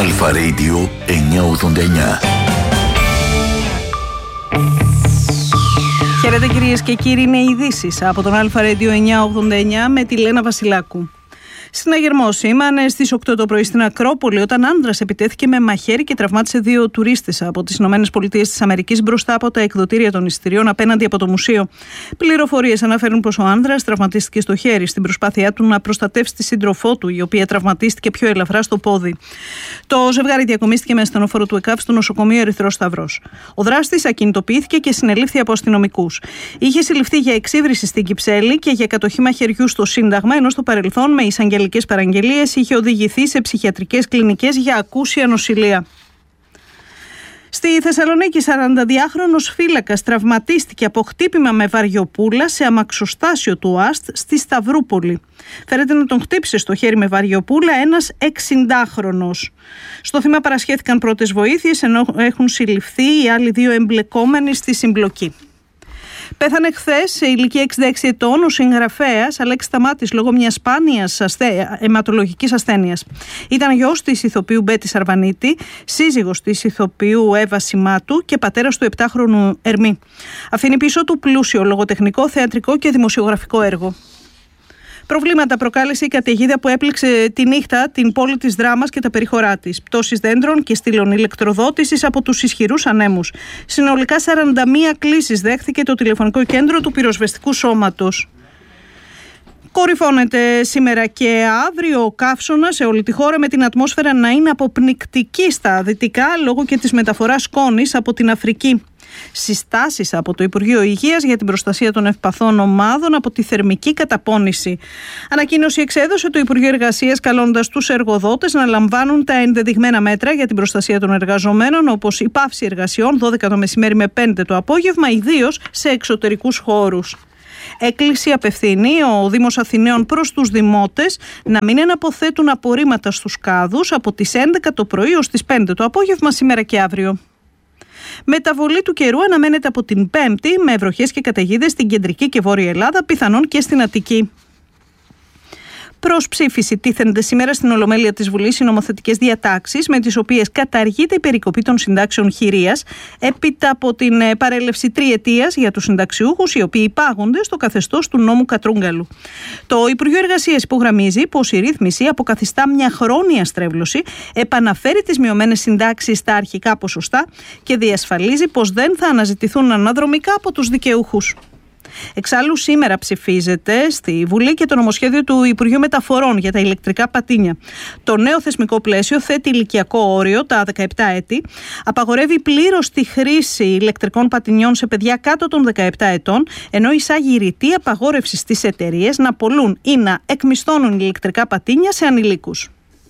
Αλφα Radio 989. Χαίρετε κυρίες και κύριοι, είναι ειδήσεις από τον Αλφα Radio 989 με τη Λένα Βασιλάκου. Συναγερμός σήμανε στις 8 το πρωί στην Ακρόπολη όταν άνδρας επιτέθηκε με μαχαίρι και τραυμάτισε 2 τουρίστες από τις ΗΠΑ μπροστά από τα εκδοτήρια των εισιτηρίων απέναντι από το μουσείο. Πληροφορίες αναφέρουν πως ο άνδρας τραυματίστηκε στο χέρι στην προσπάθειά του να προστατεύσει τη σύντροφό του, η οποία τραυματίστηκε πιο ελαφρά στο πόδι. Το ζευγάρι διακομίστηκε με ασθενοφόρο του ΕΚΑΒ στο νοσοκομείο Ερυθρός Σταυρός. Ο δράστης ακινητοποιήθηκε και συνελήφθη από αστυνομικούς. Είχε συλληφθεί για εξύβριση στην Κυψέλη και για κατοχή μαχαιριού στο Σύνταγμα, ενώ στο παρελθόν με εισαγγελικές παραγγελίες είχε οδηγηθεί σε ψυχιατρικές κλινικές για ακούσια νοσηλεία. Στη Θεσσαλονίκη, 42χρονος φύλακας τραυματίστηκε από χτύπημα με βαριοπούλα σε αμαξοστάσιο του ΟΑΣΤ στη Σταυρούπολη. Φέρεται να τον χτύπησε στο χέρι με βαριοπούλα ένας 60χρονος. Στο θύμα παρασχέθηκαν πρώτες βοήθειες, ενώ έχουν συλληφθεί οι άλλοι 2 εμπλεκόμενοι στη συμπλοκή. Πέθανε χθες σε ηλικία 66 ετών ο συγγραφέας Αλέξης Σταμάτης λόγω μιας σπάνιας αιματολογικής ασθένειας. Ήταν γιος της ηθοποιού Μπέτη Σαρβανίτη, σύζυγος της ηθοποιού Εύα Σιμάτου και πατέρας του 7χρονου Ερμή. Αφήνει πίσω του πλούσιο λογοτεχνικό, θεατρικό και δημοσιογραφικό έργο. Προβλήματα προκάλεσε η καταιγίδα που έπληξε τη νύχτα την πόλη της Δράμας και τα περιχωρά της. Πτώσεις δέντρων και στήλων ηλεκτροδότησης από τους ισχυρούς ανέμους. Συνολικά 41 κλήσεις δέχθηκε το τηλεφωνικό κέντρο του πυροσβεστικού σώματος. Κορυφώνεται σήμερα και αύριο ο καύσωνας σε όλη τη χώρα, με την ατμόσφαιρα να είναι αποπνικτική στα δυτικά λόγω και της μεταφοράς σκόνης από την Αφρική. Συστάσεις από το Υπουργείο Υγείας για την προστασία των ευπαθών ομάδων από τη θερμική καταπώνηση. Ανακοίνωση εξέδωσε το Υπουργείο Εργασίας, καλώντας τους εργοδότες να λαμβάνουν τα ενδεδειγμένα μέτρα για την προστασία των εργαζομένων, όπως η πάυση εργασιών 12 το μεσημέρι με 5 το απόγευμα, ιδίως σε εξωτερικούς χώρους. Έκκληση απευθύνει ο Δήμος Αθηναίων προς τους δημότες να μην εναποθέτουν απορρίμματα στους κάδους από τις 11 το πρωί ως τις 5 το απόγευμα σήμερα και αύριο. Μεταβολή του καιρού αναμένεται από την Πέμπτη, με βροχές και καταιγίδες στην κεντρική και βόρεια Ελλάδα, πιθανόν και στην Αττική. Προς ψήφιση τίθενται σήμερα στην Ολομέλεια της Βουλής οι νομοθετικές διατάξεις με τις οποίες καταργείται η περικοπή των συντάξεων χειρίας έπειτα από την παρέλευση τριετίας για τους συνταξιούχους οι οποίοι υπάγονται στο καθεστώς του νόμου Κατρούγκαλου. Το Υπουργείο Εργασίας υπογραμμίζει πως η ρύθμιση αποκαθιστά μια χρόνια στρέβλωση, επαναφέρει τις μειωμένες συντάξεις στα αρχικά ποσοστά και διασφαλίζει πως δεν θα αναζητηθούν αναδρομικά από τους δικαιούχους. Εξάλλου, σήμερα ψηφίζεται στη Βουλή και το νομοσχέδιο του Υπουργείου Μεταφορών για τα ηλεκτρικά πατίνια. Το νέο θεσμικό πλαίσιο θέτει ηλικιακό όριο, τα 17 έτη, απαγορεύει πλήρως τη χρήση ηλεκτρικών πατινιών σε παιδιά κάτω των 17 ετών, ενώ εισάγει ρητή απαγόρευση στις εταιρείες να πωλούν ή να εκμισθώνουν ηλεκτρικά πατίνια σε ανηλίκους.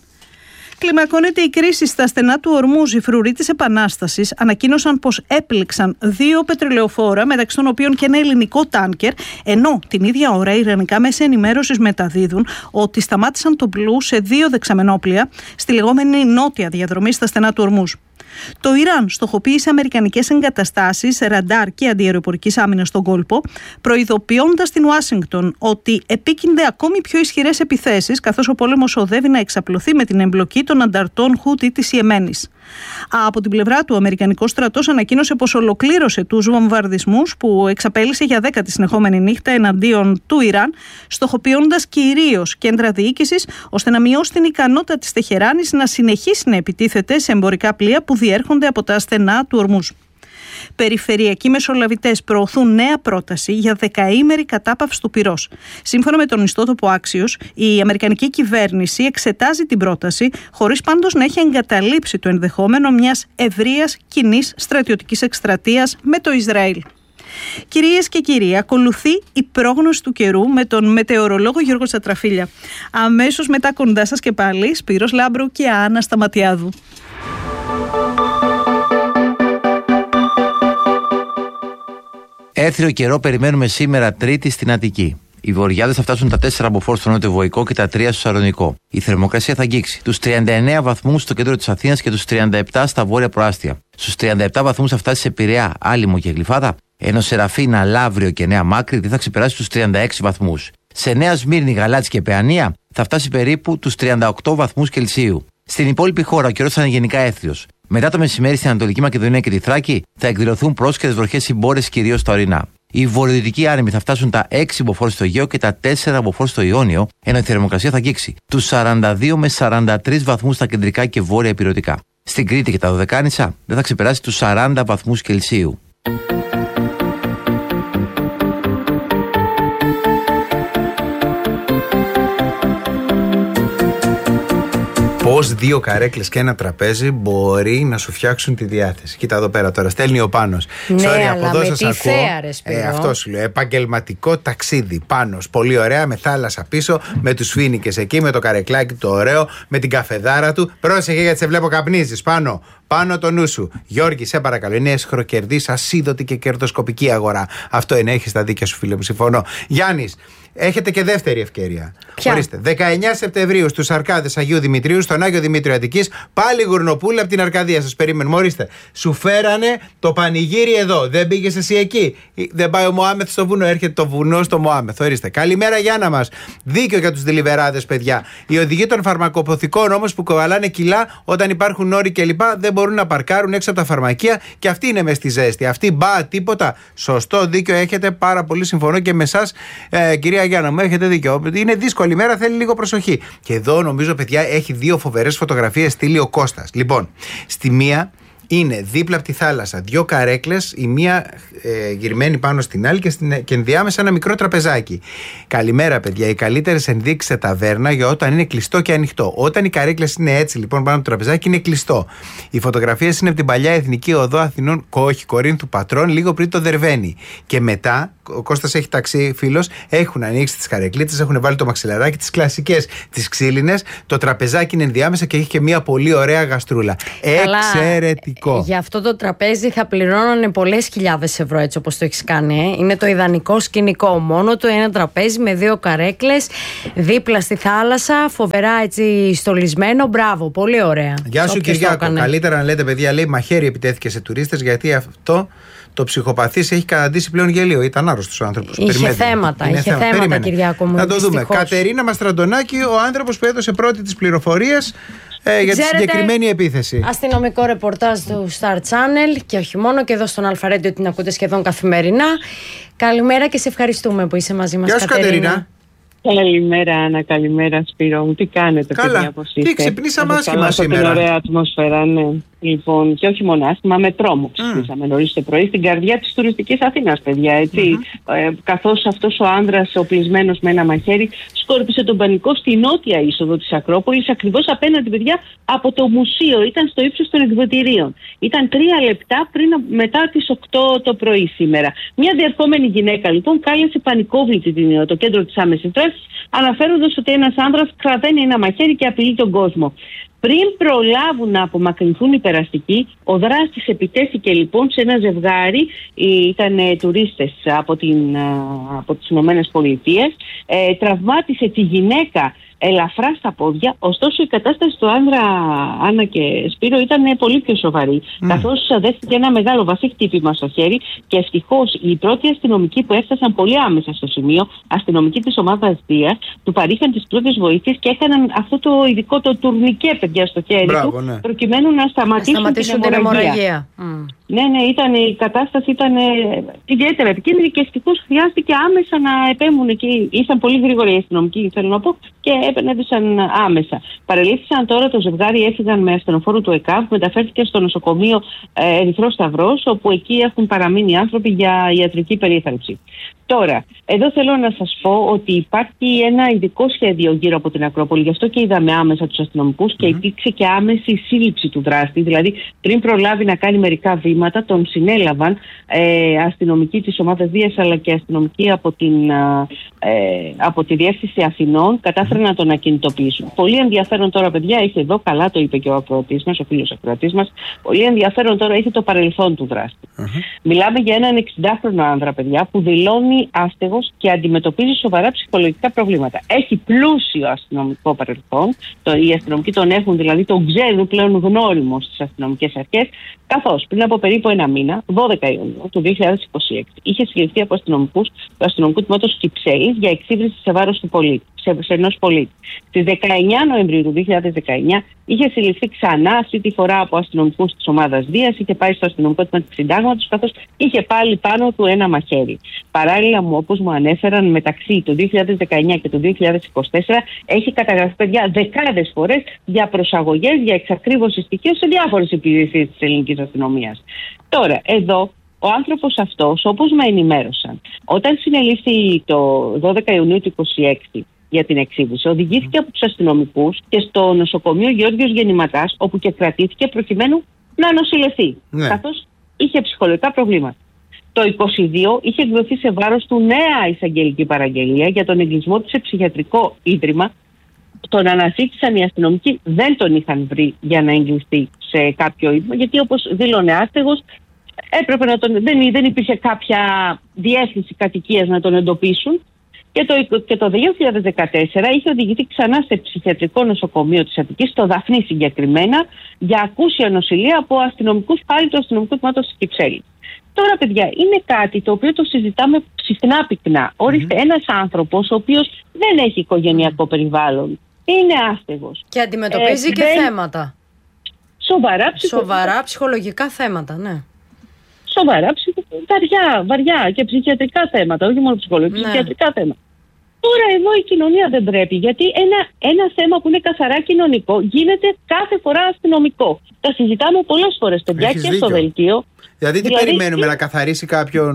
Κλιμακώνεται η κρίση στα στενά του Ορμούζ. Οι φρουροί της Επανάστασης ανακοίνωσαν πως έπληξαν 2 πετρελαιοφόρα, μεταξύ των οποίων και ένα ελληνικό τάνκερ, ενώ την ίδια ώρα οι ιρανικά μέσα ενημέρωσης μεταδίδουν ότι σταμάτησαν το μπλου σε 2 δεξαμενόπλια στη λεγόμενη νότια διαδρομή στα στενά του Ορμούζ. Το Ιράν στοχοποίησε αμερικανικές εγκαταστάσεις ραντάρ και αντιαεροπορικής άμυνας στον κόλπο, προειδοποιώντας την Ουάσιγκτον ότι επίκυνται ακόμη πιο ισχυρές επιθέσεις, καθώς ο πόλεμος οδεύει να εξαπλωθεί με την εμπλοκή των ανταρτών Χούτι της Ιεμένης. Από την πλευρά του, ο Αμερικανικός στρατός ανακοίνωσε πως ολοκλήρωσε τους βομβαρδισμούς που εξαπέλυσε για 10η συνεχόμενη νύχτα εναντίον του Ιράν, στοχοποιώντας κυρίως κέντρα διοίκησης, ώστε να μειώσει την ικανότητα της Τεχεράνης να συνεχίσει να επιτίθεται σε εμπορικά πλοία που διέρχονται από τα στενά του Ορμούζ. Περιφερειακοί μεσολαβητές προωθούν νέα πρόταση για 10ήμερη κατάπαυση του πυρός. Σύμφωνα με τον ιστότοπο Άξιος, η αμερικανική κυβέρνηση εξετάζει την πρόταση, χωρίς πάντως να έχει εγκαταλείψει το ενδεχόμενο μιας ευρείας κοινής στρατιωτικής εκστρατείας με το Ισραήλ. Κυρίες και κύριοι, ακολουθεί η πρόγνωση του καιρού με τον μετεωρολόγο Γιώργο Τσατραφίλια. Αμέσως μετά κοντά σας και πάλι Σπύρος Λάμπρου και Άννα Σταματιάδου. Έθριο καιρό περιμένουμε σήμερα Τρίτη στην Αττική. Οι βορειάδες θα φτάσουν τα 4 μποφόρ στο νότιο-βοϊκό και τα 3 στο Σαρονικό. Η θερμοκρασία θα αγγίξει τους 39 βαθμούς στο κέντρο της Αθήνας και τους 37 στα βόρεια προάστια. Στους 37 βαθμούς θα φτάσει σε Πειραιά, Άλυμο και Γλυφάδα, ενώ σε Ραφίνα, Λαύριο και Νέα Μάκρη δεν θα ξεπεράσει τους 36 βαθμούς. Σε Νέα Σμύρνη, Γαλάτσι και Παιανία θα φτάσει περίπου τους 38 βαθμούς Κελσίου. Στην υπόλοιπη χώρα ο καιρός θα είναι γενικά έθριος. Μετά το μεσημέρι στην Ανατολική Μακεδονία και τη Θράκη θα εκδηλωθούν πρόσκαιρες βροχές συμπόρες κυρίως στα ορεινά. Οι βορειοδυτικοί άνεμοι θα φτάσουν τα 6 μποφόρ στο Αιγαίο και τα 4 μποφόρ στο Ιόνιο, ενώ η θερμοκρασία θα αγγίξει τους 42 με 43 βαθμούς στα κεντρικά και βόρεια ηπειρωτικά. Στην Κρήτη και τα Δωδεκάνησα δεν θα ξεπεράσει τους 40 βαθμούς Κελσίου. Πώς 2 καρέκλες και ένα τραπέζι μπορεί να σου φτιάξουν τη διάθεση. Κοίτα εδώ πέρα τώρα, στέλνει ο Πάνος. Ναι, από εδώ σας ακούω. θέα, ρε, αυτό σου λέω. Επαγγελματικό ταξίδι. Πάνος. Πολύ ωραία, με θάλασσα πίσω, με τους φοίνικες εκεί, με το καρεκλάκι το ωραίο, με την καφεδάρα του. Πρόσεχε γιατί σε βλέπω καπνίζεις. Πάνω το νου σου. Γιώργη, σε παρακαλώ. Είναι εσχροκερδής, ασίδωτη και κερδοσκοπική αγορά. Αυτό είναι, έχεις τα δίκια σου, φίλε μου. Συμφωνώ. Γιάννης, έχετε και δεύτερη ευκαιρία. Ποια? Ορίστε. 19 Σεπτεμβρίου στους Αρκάδες Αγίου Δημητρίου, στον Άγιο Δημήτριο Αττικής, πάλι γουρνοπούλα από την Αρκαδία. Σας περιμένουμε. Ορίστε. Σου φέρανε το πανηγύρι εδώ. Δεν πήγες εσύ εκεί. Δεν πάει ο Μωάμεθ στο βουνό. Έρχεται το βουνό στο Μωάμεθ. Ορίστε. Καλημέρα, Γιάννα μας. Δίκιο για τους δελιβεράδες, παιδιά. Οι οδηγοί των φαρμακοποθηκών όμως που κοβαλάνε κιλά όταν υπάρχουν όροι κλπ. Δεν μπορούν να παρκάρουν έξω από τα φαρμακεία και αυτή είναι μες στη ζέστη. Αυτή τίποτα. Σωστό, δίκιο έχετε. Πάρα πολύ συμφωνώ και με εσάς, κυρία Γιάννα μου. Έχετε δίκιο. Είναι δύσκολη ημέρα, θέλει λίγο προσοχή. Και εδώ νομίζω, παιδιά, έχει 2 φοβερές φωτογραφίες στείλει ο Κώστας. Λοιπόν, στη μία είναι δίπλα από τη θάλασσα 2 καρέκλες, η μία γυρμένη πάνω στην άλλη και ενδιάμεσα ένα μικρό τραπεζάκι. Καλημέρα, παιδιά. Οι καλύτερες ενδείξεις σε ταβέρνα για όταν είναι κλειστό και ανοιχτό. Όταν οι καρέκλες είναι έτσι, λοιπόν, πάνω από το τραπεζάκι, είναι κλειστό. Οι φωτογραφίες είναι από την παλιά Εθνική Οδό Αθηνών, Κορίνθου Πατρών, λίγο πριν το Δερβαίνη. Και μετά, ο Κώστας έχει ταξί, φίλος, έχουν ανοίξει τις καρεκλίτες, έχουν βάλει το μαξιλαράκι, τις κλασικές, τις ξύλινες. Το τραπεζάκι είναι ενδιάμεσα και έχει και μια πολύ ωραία γαστρούλα. Εξαιρετικό. Για αυτό το τραπέζι θα πληρώνανε πολλές χιλιάδες ευρώ, έτσι όπως το έχεις κάνει. Είναι το ιδανικό σκηνικό. Μόνο του ένα τραπέζι με 2 καρέκλες, δίπλα στη θάλασσα, φοβερά έτσι στολισμένο. Μπράβο, πολύ ωραία. Γεια σου, Κυριάκο. Καλύτερα να λέτε, παιδιά, λέει, μαχαίρι επιτέθηκε σε τουρίστες, γιατί αυτό το ψυχοπαθής έχει καταντήσει πλέον γελίο. Ήταν άρρωστος ο άνθρωπος. Είχε θέματα, Κυριάκο μου. Να το δούμε. Κατερίνα Μαστραντονάκη, ο άνθρωπος που έδωσε πρώτη τις πληροφορίες για τη συγκεκριμένη επίθεση. Αστυνομικό ρεπορτάζ του Star Channel και όχι μόνο, και εδώ στον Αλφαρέντιο την ακούτε σχεδόν καθημερινά. Καλημέρα και σε ευχαριστούμε που είσαι μαζί μας, Γεια σου, Κατερίνα. Καλημέρα, Άννα, καλημέρα, Σπύρο μου. Τι κάνετε, καλά, παιδιά, πώς είστε? Τι ξυπνήσαμε άσχημα σήμερα. Την ωραία ατμόσφαιρα, ναι. Λοιπόν, και όχι μόνο άσχημα, με τρόμο ξυπνήσαμε νωρίς το πρωί στην καρδιά της τουριστικής Αθήνας, παιδιά, έτσι. Καθώς αυτός ο άνδρας, οπλισμένος με ένα μαχαίρι, σκόρπισε τον πανικό στη νότια είσοδο της Ακρόπολης, ακριβώς απέναντι, παιδιά, από το μουσείο. Ήταν στο ύψος των εκδοτηρίων. Ήταν 3 λεπτά μετά τις 8 το πρωί σήμερα. Μια διερχόμενη γυναίκα, λοιπόν, κάλεσε πανικόβλητη το κέντρο της άμεσης δράσης, αναφέροντας ότι ένας άνδρας κρατάει ένα μαχαίρι και απειλεί τον κόσμο. Πριν προλάβουν να απομακρυνθούν οι περαστικοί, ο δράστης επιτέθηκε, λοιπόν, σε ένα ζευγάρι, ήταν τουρίστες από τις Ηνωμένες Πολιτείες, τραυμάτισε τη γυναίκα ελαφρά στα πόδια, ωστόσο η κατάσταση του άνδρα, Άννα και Σπύρο, ήταν πολύ πιο σοβαρή, καθώς δέχτηκε ένα μεγάλο βαθύ χτύπημα στο χέρι και ευτυχώς οι πρώτοι αστυνομικοί που έφτασαν πολύ άμεσα στο σημείο, αστυνομικοί της ομάδας Δίας, του παρήχαν τις πρώτες βοήθειες και έκαναν αυτό το ειδικό το τουρνικέ, παιδιά, στο χέρι του, ναι, προκειμένου να σταματήσουν την αιμορραγία. Ναι, η κατάσταση ήταν ιδιαίτερα επικίνδυνη και ευτυχώς χρειάστηκε άμεσα να επέμβουν εκεί. Ήρθαν πολύ γρήγορα οι αστυνομικοί, θέλω να πω, και επενέβησαν άμεσα. Παρελήφθησαν τώρα το ζευγάρι, έφυγαν με ασθενοφόρο του ΕΚΑΒ, μεταφέρθηκαν στο νοσοκομείο Ερυθρός Σταυρός, όπου εκεί έχουν παραμείνει άνθρωποι για ιατρική περίθαλψη. Τώρα, εδώ θέλω να σας πω ότι υπάρχει ένα ειδικό σχέδιο γύρω από την Ακρόπολη, γι' αυτό και είδαμε άμεσα τους αστυνομικούς και υπήρξε και άμεση σύλληψη του δράστη. Δηλαδή, πριν προλάβει να κάνει μερικά βήματα, τον συνέλαβαν αστυνομικοί της ομάδας Δίας, αλλά και αστυνομικοί από τη Διεύθυνση Αθηνών, κατάφεραν να τον ακινητοποιήσουν. Πολύ ενδιαφέρον τώρα, παιδιά, έχει εδώ, καλά το είπε και ο ακροατής μας, ο φίλος ακροατής μας, πολύ ενδιαφέρον τώρα έχει το παρελθόν του δράστη. Μιλάμε για έναν 60χρονο άνδρα, παιδιά, που δηλώνει άστεγος και αντιμετωπίζει σοβαρά ψυχολογικά προβλήματα. Έχει πλούσιο αστυνομικό παρελθόν. Οι αστυνομικοί τον έχουν, δηλαδή τον ξέρουν πλέον γνώριμο στις αστυνομικές αρχές. Καθώς πριν από περίπου ένα μήνα, 12 Ιουνίου του 2026, είχε συλληφθεί από αστυνομικούς του αστυνομικού τμήματος Κυψέλης για εξύβριση σε βάρος του πολίτη, σε ενός πολίτη. Στις 19 Νοεμβρίου του 2019 είχε συλληφθεί ξανά, αυτή τη φορά από αστυνομικούς της ομάδας Δίας, είχε πάει στο αστυνομικό τμήμα του Συντάγματος, καθώς είχε πάλι πάνω του ένα μαχαίρι. Παράλληλα, όπως μου ανέφεραν, μεταξύ του 2019 και του 2024 έχει καταγραφεί, παιδιά, δεκάδες φορές για προσαγωγές, για εξακρίβωση στοιχείων σε διάφορες υπηρεσίες της ελληνικής αστυνομίας. Τώρα, εδώ ο άνθρωπος αυτός, όπως με ενημέρωσαν, όταν συνελήφθη το 12 Ιουνίου του 2026 για την εξήγηση, οδηγήθηκε από τους αστυνομικούς και στο νοσοκομείο Γεώργιος Γεννηματάς, όπου και κρατήθηκε προκειμένου να νοσηλευθεί, καθώς είχε ψυχολογικά προβλήματα. Το 22 είχε εκδοθεί σε βάρος του νέα εισαγγελική παραγγελία για τον εγκλισμό του σε ψυχιατρικό ίδρυμα. Τον αναζήτησαν οι αστυνομικοί, δεν τον είχαν βρει για να εγκλειστεί σε κάποιο ίδρυμα, γιατί όπως δήλωνε άστεγος, έπρεπε να δεν υπήρχε κάποια διεύθυνση κατοικίας να τον εντοπίσουν. Και το 2014 είχε οδηγηθεί ξανά σε ψυχιατρικό νοσοκομείο της Αττικής, στο Δαφνί συγκεκριμένα, για ακούσια νοσηλεία από αστυνομικούς πάλι του αστυνομικού τμήματος της Κυψέλης. Τώρα, παιδιά, είναι κάτι το οποίο το συζητάμε συχνά πυκνά. Ορίστε, ένας άνθρωπος ο οποίος δεν έχει οικογενειακό περιβάλλον, είναι άστεγος. Και αντιμετωπίζει και θέματα. Σοβαρά ψυχολογικά θέματα, ναι. Σοβαρά, βαριά και ψυχιατρικά θέματα, όχι μόνο ψυχολογικά, ψυχιατρικά θέματα. Τώρα εδώ η κοινωνία δεν πρέπει, γιατί ένα θέμα που είναι καθαρά κοινωνικό γίνεται κάθε φορά αστυνομικό. Τα συζητάμε πολλές φορές, παιδιά, και στο δελτίο. Δηλαδή τι περιμένουμε, να καθαρίσει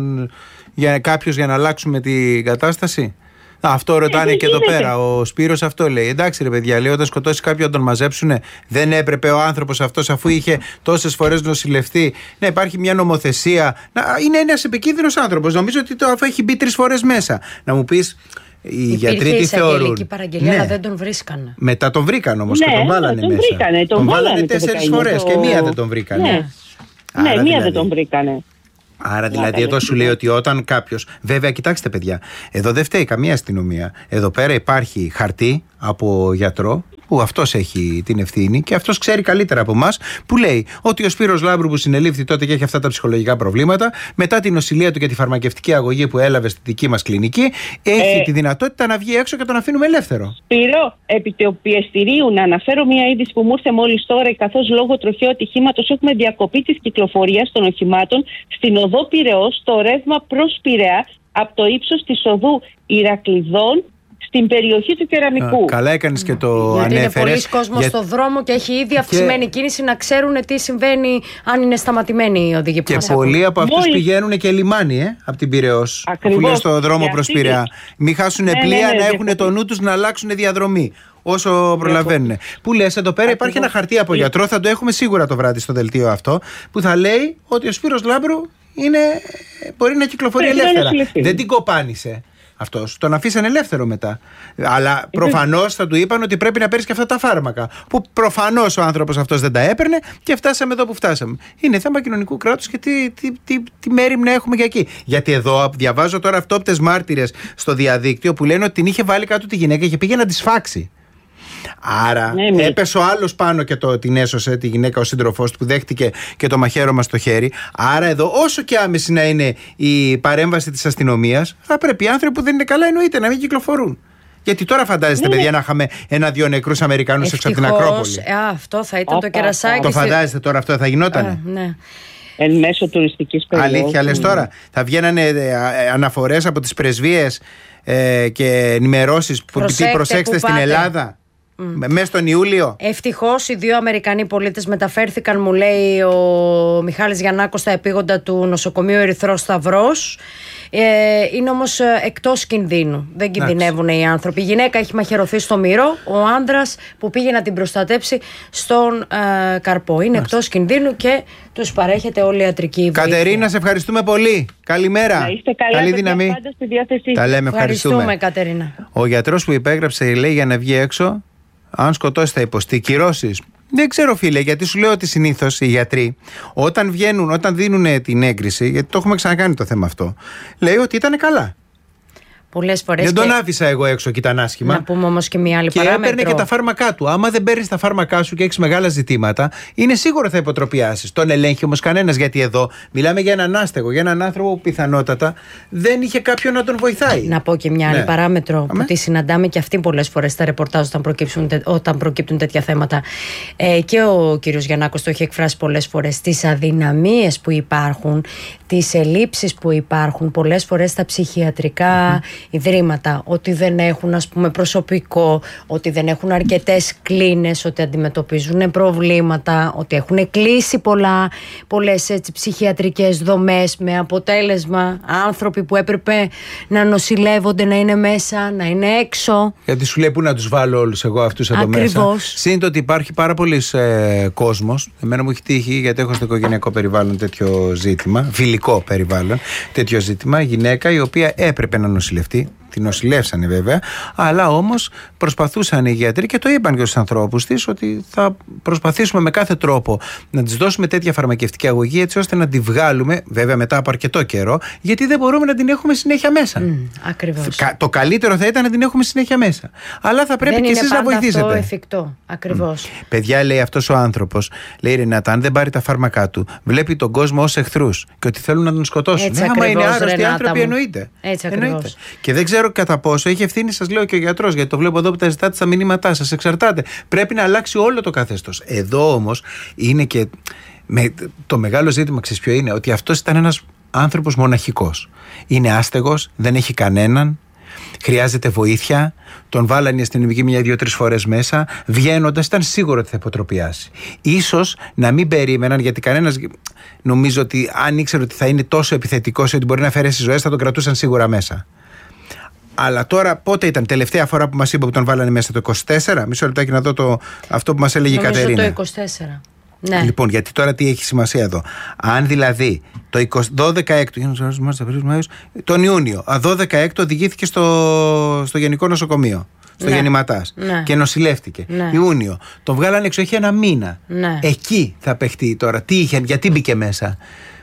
κάποιος για να αλλάξουμε την κατάσταση? Αυτό ρωτάνε και εδώ πέρα. Ο Σπύρος αυτό λέει. Εντάξει, ρε παιδιά, λέει, όταν σκοτώσει κάποιον να τον μαζέψουνε, δεν έπρεπε ο άνθρωπος αυτός, αφού είχε τόσες φορές νοσηλευτεί, να υπάρχει μια νομοθεσία? Είναι ένας επικίνδυνος άνθρωπος. Νομίζω ότι αφού έχει μπει 3 φορές μέσα. Να μου πεις, οι γιατροί τι θεωρούν? Υπήρχε παραγγελία, αλλά δεν τον βρίσκανε. Μετά τον βρήκαν όμως και τον βάλανε μέσα. Τον βάλανε 4 φορές και μία δεν τον βρήκανε. Ναι, μία δεν τον βρήκανε. Άρα δηλαδή εδώ σου λέει ότι όταν κάποιος. Βέβαια, κοιτάξτε, παιδιά, εδώ δεν φταίει καμία αστυνομία. Εδώ πέρα υπάρχει χαρτί από γιατρό, που αυτός έχει την ευθύνη και αυτός ξέρει καλύτερα από εμάς, που λέει ότι ο Σπύρος Λάμπρου, που συνελήφθη τότε και έχει αυτά τα ψυχολογικά προβλήματα, μετά την νοσηλεία του και τη φαρμακευτική αγωγή που έλαβε στη δική μας κλινική, έχει τη δυνατότητα να βγει έξω και τον αφήνουμε ελεύθερο. Σπύρο, επί του πιεστηρίου, να αναφέρω μια είδηση που μου ήρθε μόλις τώρα, καθώς λόγω τροχαίου ατυχήματος έχουμε διακοπή της κυκλοφορίας των οχημάτων στην οδό Πειραιώς, στο ρεύμα προς Πειραιά, από το ύψος της οδού Ηρακλειδών στην περιοχή του Κεραμικού. Καλά έκανες και το ανέφερες. Είναι πολλοί κόσμος στο δρόμο και έχει ήδη αυξημένη κίνηση, να ξέρουν τι συμβαίνει, αν είναι σταματημένοι οι οδηγοί που μας έχουν. Και πολλοί από αυτούς πηγαίνουν και λιμάνι, από την Πειραιώς. Που είναι στο δρόμο προς Πειραιά. Μην χάσουν πλοία, να έχουν το νου τους να αλλάξουν διαδρομή όσο προλαβαίνουν. Που λες, εδώ πέρα υπάρχει ένα χαρτί από γιατρό, θα το έχουμε σίγουρα το βράδυ στο δελτίο αυτό, που θα λέει ότι ο Σπύρος Λάμπρου μπορεί να κυκλοφορεί ελεύθερα. Δεν την κοπάνισε αυτός. Τον αφήσανε ελεύθερο μετά. Αλλά προφανώς θα του είπαν ότι πρέπει να παίρνεις και αυτά τα φάρμακα. Που προφανώς ο άνθρωπος αυτός δεν τα έπαιρνε και φτάσαμε εδώ που φτάσαμε. Είναι θέμα κοινωνικού κράτους και τι μέριμνα έχουμε και εκεί. Γιατί εδώ διαβάζω τώρα αυτόπτες μάρτυρες στο διαδίκτυο που λένε ότι την είχε βάλει κάτω τη γυναίκα και πήγε να τη σφάξει. Άρα έπεσε ο άλλος πάνω και την έσωσε τη γυναίκα, ο σύντροφός του, που δέχτηκε και το μαχαίρωμα στο χέρι. Άρα εδώ, όσο και άμεση να είναι η παρέμβαση της αστυνομίας, θα πρέπει οι άνθρωποι που δεν είναι καλά, εννοείται, να μην κυκλοφορούν. Γιατί τώρα φαντάζεστε, παιδιά, να είχαμε 1-2 νεκρούς Αμερικάνους έξω από την Ακρόπολη. Αυτό θα ήταν το κερασάκι. Το φαντάζεστε τώρα, αυτό θα γινότανε? Ναι. Εν μέσω τουριστικής περίοδου. Αλήθεια λες τώρα? Θα βγαίνανε αναφορές από τις πρεσβείες και ενημερώσεις που προσέξτε στην Ελλάδα. Μέσα στον Ιούλιο. Ευτυχώς οι 2 Αμερικανοί πολίτες μεταφέρθηκαν, μου λέει ο Μιχάλης Γιαννάκος, στα επίγοντα του νοσοκομείου Ερυθρός Σταυρός. Είναι όμως εκτός κινδύνου. Δεν κινδυνεύουν οι άνθρωποι. Η γυναίκα έχει μαχαιρωθεί στο Μυρό, ο άντρας που πήγε να την προστατέψει στον Καρπό. Είναι εκτός κινδύνου και τους παρέχεται όλη η ιατρική βοήθεια. Κατερίνα, σε ευχαριστούμε πολύ. Καλημέρα. Να είστε καλά, καλή δύναμη. πάντα στη διάθεσή. Τα λέμε, ευχαριστούμε. Κατερίνα. Ο γιατρός που υπέγραψε, λέει, για να βγει έξω, αν σκοτώσει θα υποστεί κυρώσεις. Δεν ξέρω, φίλε, γιατί σου λέω ότι συνήθως οι γιατροί όταν δίνουν την έγκριση, γιατί το έχουμε ξανακάνει το θέμα αυτό, λέει ότι ήταν καλά. Πολλές φορές. Δεν τον άφησα εγώ έξω και ήταν άσχημα. Να πούμε όμως και μια άλλη και παράμετρο. έπαιρνε και τα φάρμακά του. Άμα δεν παίρνεις τα φάρμακά σου και έχεις μεγάλα ζητήματα, είναι σίγουρο θα υποτροπιάσεις. Τον ελέγχει όμως κανένας, γιατί εδώ μιλάμε για έναν άστεγο, για έναν άνθρωπο που πιθανότατα δεν είχε κάποιον να τον βοηθάει. Να πω και μια άλλη παράμετρο που τη συναντάμε και αυτή πολλές φορές στα ρεπορτάζ όταν προκύπτουν τέτοια θέματα. Και ο κύριος Γιαννάκος το έχει εκφράσει πολλές φορές. Τις αδυναμίες που υπάρχουν, τις ελλείψεις που υπάρχουν πολλές φορές στα ψυχιατρικά ιδρύματα, ότι δεν έχουν, ας πούμε, προσωπικό, ότι δεν έχουν αρκετές κλίνες, ότι αντιμετωπίζουν προβλήματα, ότι έχουν κλείσει πολλές έτσι, ψυχιατρικές δομές, με αποτέλεσμα άνθρωποι που έπρεπε να νοσηλεύονται να είναι μέσα, να είναι έξω. Γιατί σου λέει πού να τους βάλω όλους εγώ αυτούς εδώ μέσα. Συν το ότι υπάρχει πάρα πολύς κόσμος. Εμένα μου έχει τύχει, γιατί έχω στο οικογενειακό περιβάλλον τέτοιο ζήτημα, φιλικό περιβάλλον, τέτοιο ζήτημα, γυναίκα η οποία έπρεπε να νοσηλευτεί. Την νοσηλεύσανε βέβαια, αλλά όμως προσπαθούσαν οι γιατροί και το είπαν και στους ανθρώπους της ότι θα προσπαθήσουμε με κάθε τρόπο να της δώσουμε τέτοια φαρμακευτική αγωγή έτσι ώστε να τη βγάλουμε, βέβαια μετά από αρκετό καιρό, γιατί δεν μπορούμε να την έχουμε συνέχεια μέσα. Ακριβώς. Το καλύτερο θα ήταν να την έχουμε συνέχεια μέσα. Αλλά θα πρέπει και εσείς να βοηθήσετε. Δεν είναι αυτό εφικτό. Ακριβώς. Παιδιά, λέει αυτός ο άνθρωπος, λέει Ρενάτα, αν δεν πάρει τα φάρμακά του, βλέπει τον κόσμο ως εχθρούς και ότι θέλουν να τον σκοτώσουν. Άμα είναι άρρωστοι άνθρωποι, εννοείται. Και δεν ξέρω κατά πόσο έχει ευθύνη, σας λέω, και ο γιατρός, γιατί το βλέπω εδώ που τα ζητάτε στα μηνύματά σας. Εξαρτάται. Πρέπει να αλλάξει όλο το καθεστώς. Εδώ όμως είναι και το μεγάλο ζήτημα, ξέρεις ποιο είναι, ότι αυτός ήταν ένας άνθρωπος μοναχικός. Είναι άστεγος, δεν έχει κανέναν. Χρειάζεται βοήθεια. Τον βάλανε οι αστυνομικοί 1-2-3 φορές μέσα. Βγαίνοντας, ήταν σίγουρο ότι θα υποτροπιάσει. Ίσως να μην περίμεναν, γιατί κανένας, νομίζω ότι αν ήξερε ότι θα είναι τόσο επιθετικός ότι μπορεί να αφαιρέσει ζωές, θα τον κρατούσαν σίγουρα μέσα. Αλλά τώρα πότε ήταν τελευταία φορά που μας είπε που τον βάλανε μέσα, το 24? Μισό λεπτάκι να δω αυτό που μας έλεγε η Κατερίνα. Το 24. Ναι. Λοιπόν, γιατί τώρα τι έχει σημασία εδώ. Αν δηλαδή το 12έκτο, τον Ιούνιο, 12έκτο οδηγήθηκε στο Γενικό Νοσοκομείο, στο Γεννηματάς, και νοσηλεύτηκε. Ιούνιο. Τον βγάλανε έξω, έχει ένα μήνα. Εκεί θα παιχτεί τώρα. Τι είχε, γιατί μπήκε μέσα.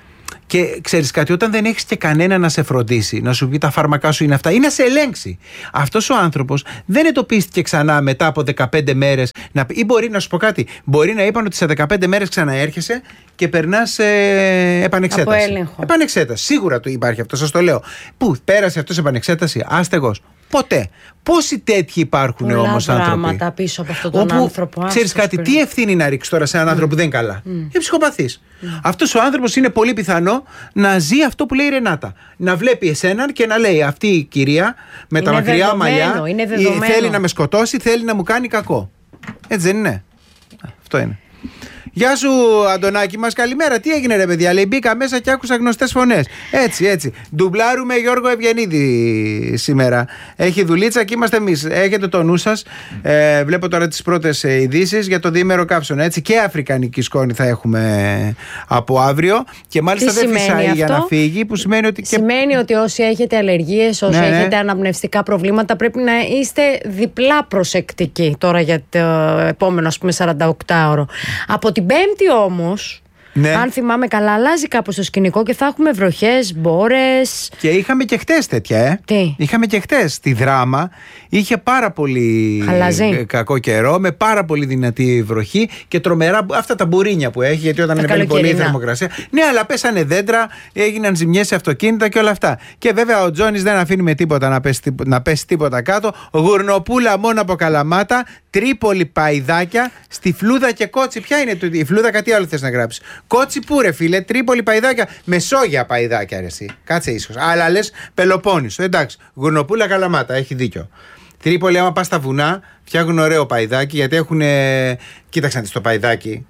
Και ξέρεις κάτι, όταν δεν έχεις και κανένα να σε φροντίσει, να σου πει τα φάρμακά σου είναι αυτά ή να σε ελέγξει, αυτός ο άνθρωπος δεν εντοπίστηκε ξανά μετά από 15 μέρες. Ή μπορεί να σου πω κάτι, μπορεί να είπαν ότι σε 15 μέρες ξαναέρχεσαι και περνάς επανεξέταση. Από έλεγχο. Επανεξέταση. Σίγουρα το υπάρχει αυτό, σας το λέω. Πού πέρασε αυτός επανεξέταση, άστεγος? Ποτέ. Πόσοι τέτοιοι υπάρχουν όμως άνθρωποι? Πολλά πράγματα πίσω από αυτόν τον άνθρωπο. Ξέρεις κάτι, τι ευθύνη να ρίξει τώρα σε έναν άνθρωπο που δεν είναι καλά? Είναι ψυχοπαθής. Αυτός ο άνθρωπος είναι πολύ πιθανό να ζει αυτό που λέει η Ρενάτα. Να βλέπει εσέναν και να λέει, αυτή η κυρία με τα μακριά μαλλιά θέλει να με σκοτώσει, θέλει να μου κάνει κακό. Έτσι δεν είναι? Αυτό είναι. Γεια σου, Αντωνάκη μας, καλημέρα. Τι έγινε, ρε παιδιά? Λέει, μπήκα μέσα και άκουσα γνωστές φωνές. Έτσι. Ντουμπλάρουμε Γιώργο Ευγενίδη σήμερα. Έχει δουλίτσα και είμαστε εμείς. Έχετε το νου σας. Βλέπω τώρα τις πρώτες ειδήσεις για το διήμερο καύσωνα. Έτσι, και αφρικανική σκόνη θα έχουμε από αύριο. Και μάλιστα δεν φυσάει για να φύγει, που σημαίνει ότι. Σημαίνει ότι όσοι έχετε αλλεργίες, όσοι έχετε αναπνευστικά προβλήματα, πρέπει να είστε διπλά προσεκτικοί τώρα για το επόμενο, ας πούμε, 48ωρο. Από την Πέμπτη όμως, αν θυμάμαι καλά, αλλάζει κάπως το σκηνικό και θα έχουμε βροχές, μπόρες. Και είχαμε και χτες τέτοια, Τι? Είχαμε και χτες. Στη Δράμα είχε πάρα πολύ κακό καιρό, με πάρα πολύ δυνατή βροχή και τρομερά αυτά τα μπουρίνια που έχει, γιατί όταν ανεβαίνει πολύ η θερμοκρασία. Ναι, αλλά πέσανε δέντρα, έγιναν ζημιές σε αυτοκίνητα και όλα αυτά. Και βέβαια ο Τζόνις δεν αφήνει με τίποτα να πέσει τίποτα κάτω. Γουρνοπούλα μόνο από Καλαμάτα, Τρίπολη Παϊδάκια, στη Φλούδα και Κότσι. Ποια είναι η Φλούδα, κάτι άλλο θες να γράψεις? Κότσι πού, ρε φίλε? Τρίπολη Παϊδάκια, Μεσόγεια Παϊδάκια, ρε εσύ. Κάτσε ίσως. Αλλά λες Πελοπόννησο. Εντάξει, Γουρνοπούλα Καλαμάτα, έχει δίκιο. Τρίπολη, άμα πας στα βουνά, φτιάχνουν ωραίο παϊδάκι, γιατί έχουν. Κοίταξε να δεις το παϊδάκι.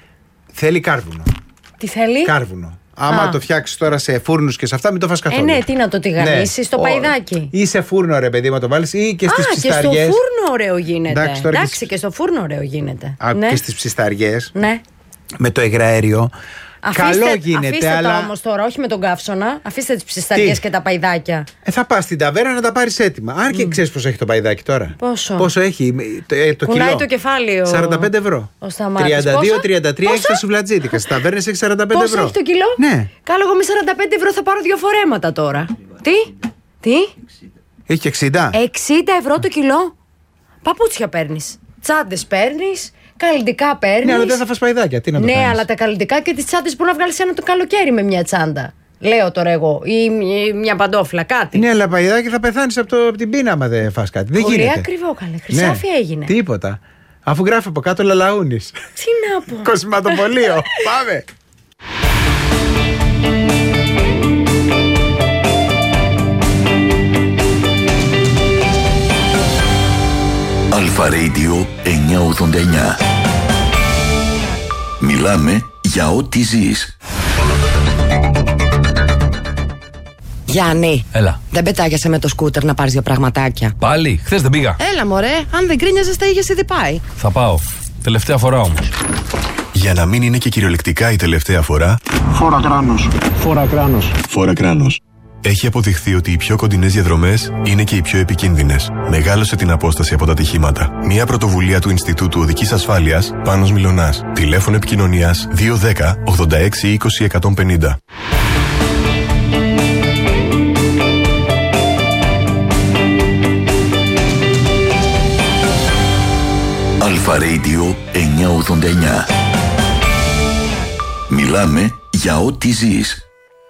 Θέλει κάρβουνο. Τι θέλει? Κάρβουνο. Άμα το φτιάξει τώρα σε φούρνους και σε αυτά, μην το φας καθόλου. Ναι, τι να το τηγανίσει στο παϊδάκι. Ή σε φούρνο, ρε παιδί, μα το βάλεις, ή και στις ψισταριές. Και στο φούρνο ωραίο γίνεται. Εντάξει, και στο φούρνο ωραίο γίνεται. Και στις ψισταριές. Ναι. Με το υγραέριο. Καλό γίνεται, αφήστε αλλά. τα όμως τώρα, όχι με τον καύσωνα. Αφήστε τις ψισταριές και τα παϊδάκια. Θα πας στην ταβέρνα να τα πάρεις έτοιμα. Αν και ξέρεις πόσο έχει το παϊδάκι τώρα? Πόσο έχει το κουνάει κιλό? Το κεφάλι. 45 ευρώ. 32-33 έχει στα σουβλατζίτικα. Στις ταβέρνες έχει 45 ευρώ. Πόσο έχει το κιλό? Ναι. Κάλο, εγώ με 45 ευρώ θα πάρω 2 φορέματα τώρα. Τι? Έχει και 60. 60 ευρώ το κιλό. Παπούτσια παίρνεις, τσάντες παίρνεις, καλλυντικά παίρνεις. Ναι, αλλά δεν θα φας παϊδάκια. Τι να το Ναι, κάνεις? αλλά τα καλλυντικά και τις τσάντες μπορεί να βγάλεις ένα το καλοκαίρι με μια τσάντα. Λέω τώρα εγώ. Ή μια παντόφλα, κάτι. Ναι, αλλά παϊδάκι θα πεθάνεις από την πείνα άμα δεν φας κάτι. Δεν Πολύ γίνεται. ακριβό, καλέ. Χρυσάφι έγινε. Τίποτα. Αφού γράφει από κάτω Λαλαούνης. Τι να πω. Κοσηματοπολείο. Πάμε. Αλφα Radio 989. Μιλάμε για ό,τι ζεις. Γιάννη, Έλα. δεν πετάγεσαι με το σκούτερ να πάρεις 2 πραγματάκια? Πάλι, χθες δεν πήγα. Έλα μωρέ, αν δεν κρίνιαζες τα είχες ήδη πάει. Θα πάω. Τελευταία φορά όμως. Για να μην είναι και κυριολεκτικά η τελευταία φορά, Φόρα κράνος. Φόρα κράνος. φόρα κράνος. Έχει αποδειχθεί ότι οι πιο κοντινές διαδρομές είναι και οι πιο επικίνδυνες. Μεγάλωσε την απόσταση από τα ατυχήματα. Μια πρωτοβουλία του Ινστιτούτου Οδικής Ασφάλειας, Πάνος Μιλωνάς. Τηλέφωνο επικοινωνίας 210 86 20 150. Αλφα Radio 989. Μιλάμε για ό,τι ζεις.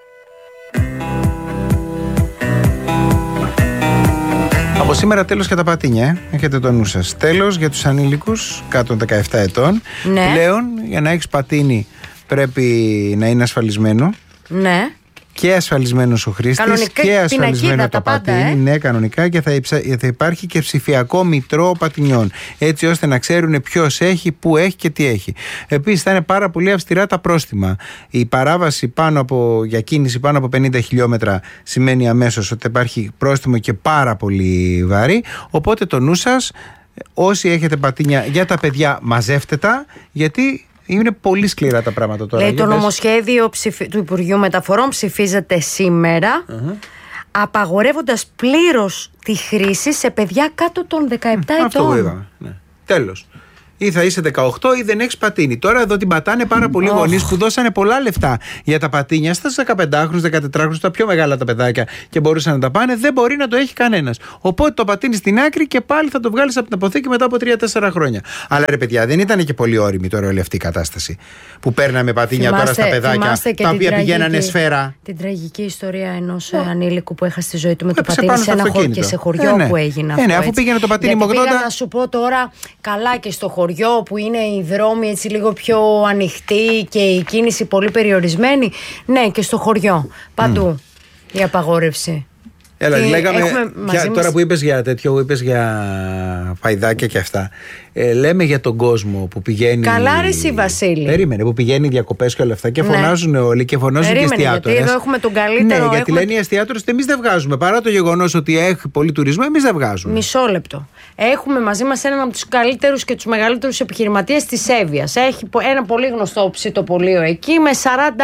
Από σήμερα τέλος για τα πατίνια, έχετε το νου σας. Τέλος για τους ανήλικους κάτω των 17 ετών. Ναι. Πλέον για να έχεις πατίνι πρέπει να είναι ασφαλισμένο. Ναι. Και ασφαλισμένος ο χρήστης Κανονικά, και ασφαλισμένο πινακίδα, το τα πάντα, πατίνι. Ναι, κανονικά, και θα υπάρχει και ψηφιακό μητρό πατινιών. Έτσι ώστε να ξέρουν ποιος έχει, πού έχει και τι έχει. Επίσης θα είναι πάρα πολύ αυστηρά τα πρόστιμα. Η παράβαση για κίνηση πάνω από 50 χιλιόμετρα σημαίνει αμέσως ότι υπάρχει πρόστιμο και πάρα πολύ βαρύ. Οπότε το νου σας, όσοι έχετε πατίνια για τα παιδιά, μαζεύτε τα, γιατί είναι πολύ σκληρά τα πράγματα τώρα. Λέει το νομοσχέδιο του Υπουργείου Μεταφορών ψηφίζεται σήμερα, απαγορεύοντας πλήρως τη χρήση σε παιδιά κάτω των 17 ετών. Αυτό που είπαμε. Ναι. Τέλος. Ή θα είσαι 18 ή δεν έχεις πατίνι. Τώρα εδώ την πατάνε πάρα πολλοί γονείς που δώσανε πολλά λεφτά για τα πατίνια στα 15χρονους, 14χρονους, τα πιο μεγάλα τα παιδάκια και μπορούσαν να τα πάνε. Δεν μπορεί να το έχει κανένας. Οπότε το πατίνι στην άκρη και πάλι θα το βγάλεις από την αποθήκη μετά από 3-4 χρόνια. Αλλά ρε παιδιά, δεν ήταν και πολύ όριμη τώρα όλη αυτή η κατάσταση που παίρναμε πατίνια τώρα στα παιδάκια τα οποία πηγαίνανε σφαίρα. Την τραγική ιστορία ενός ανήλικου που έχασε τη ζωή του με το πατίνι σε ένα χωριό και σε χωριό που έγινε αυτό. Ναι, αφού πήγαινε το πατίνι με 80. Πήγα να σου πω τώρα, καλά και στο χωριό που είναι οι δρόμοι έτσι λίγο πιο ανοιχτοί και η κίνηση πολύ περιορισμένη. Ναι, και στο χωριό. Παντού η απαγόρευση. Έλα, λέγαμε τώρα που είπες για τέτοιο, που είπες για παϊδάκια και αυτά. Λέμε για τον κόσμο που πηγαίνει. Καλά, ρε εσύ, Βασίλη. Περίμενε, που πηγαίνει διακοπές και όλα αυτά και φωνάζουν όλοι και φωνάζουν και εστιατόρες. Γιατί εδώ έχουμε τον καλύτερο. Ναι, γιατί λένε οι εστιατόρες ότι εμείς δεν βγάζουμε. Παρά το γεγονός ότι έχει πολύ τουρισμό, εμείς δεν βγάζουμε. Μισό λεπτό. Έχουμε μαζί μας έναν από τους καλύτερους και τους μεγαλύτερους επιχειρηματίες της Εύβοιας. Έχει ένα πολύ γνωστό ψητοπωλείο εκεί με 40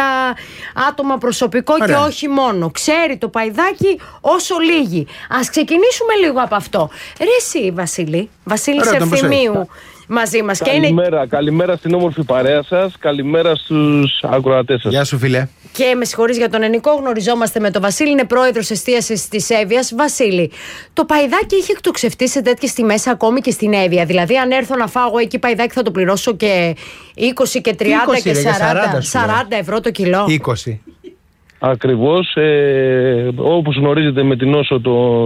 άτομα προσωπικό. Ωραία. Και όχι μόνο. Ξέρει το παϊδάκι όσο λίγοι. Ας ξεκινήσουμε λίγο από αυτό. Ρε εσύ, Βασίλη Ευθυμίου μαζί μας. Καλημέρα στην όμορφη παρέα σας. Καλημέρα στους ακροατές σας. Γεια σου, φίλε. Και με συγχωρείς για τον Ενικό, γνωριζόμαστε με τον Βασίλη, είναι πρόεδρος εστίασης της Εύβοιας. Βασίλη, το παϊδάκι είχε εκτοξευτεί σε τέτοιες τιμές ακόμη και στην Εύβοια. Δηλαδή, αν έρθω να φάω εκεί παϊδάκι, θα το πληρώσω και 20 και 30 20, και 40 ευρώ το κιλό. 20. Ακριβώς. Όπως γνωρίζετε, με την όσο